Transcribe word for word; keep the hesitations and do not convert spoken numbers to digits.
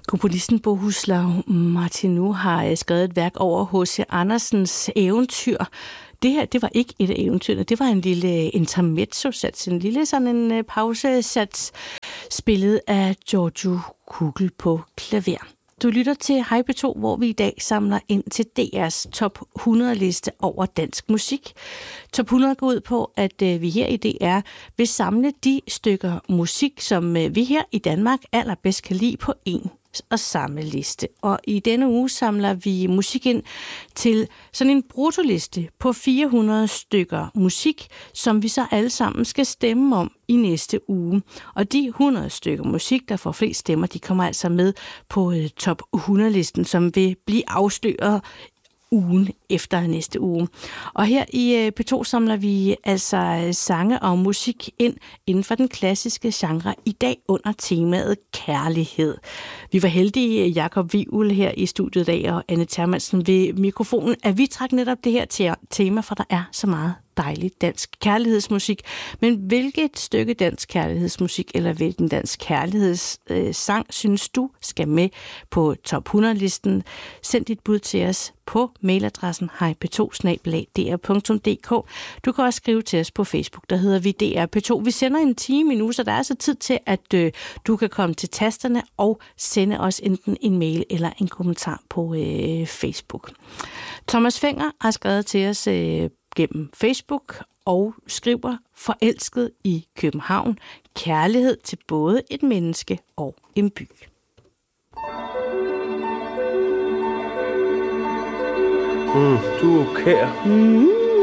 Komponisten Bohuslav Martinu har skrevet et værk over H C Andersens eventyr. Det her, det var ikke et af eventyrene, det var en lille intermezzo-sats, en lille sådan en pausesats, spillet af Giorgio Kugel på klaver. Du lytter til Hej P to, hvor vi i dag samler ind til D R's top hundrede-liste over dansk musik. Top hundrede går ud på, at vi her i D R vil samle de stykker musik, som vi her i Danmark allerbedst kan lide på en og samme liste. Og i denne uge samler vi musik ind til sådan en brutoliste på fire hundrede stykker musik, som vi så alle sammen skal stemme om i næste uge. Og de hundrede stykker musik, der får flest stemmer, de kommer altså med på top hundrede-listen, som vil blive afsløret ugen efter næste uge. Og her i P to samler vi altså sange og musik ind inden for den klassiske genre, i dag under temaet kærlighed. Vi var heldige, Jakob Wivel her i studiet i dag, og Anne Termansen ved mikrofonen, at vi trak netop det her tema, for der er så meget dejlig dansk kærlighedsmusik. Men hvilket stykke dansk kærlighedsmusik eller hvilken dansk kærlighedssang øh, synes du skal med på top hundrede-listen? Send dit bud til os på mailadressen hej p to snabel-a d r punktum d k. Du kan også skrive til os på Facebook, der hedder vi D R P to. Vi sender en time nu, så der er altså tid til, at øh, du kan komme til tasterne og sende os enten en mail eller en kommentar på øh, Facebook. Thomas Fenger har skrevet til os øh, gennem Facebook og skriver: forelsket i København. Kærlighed til både et menneske og en by. Mm, du er kær. Mm.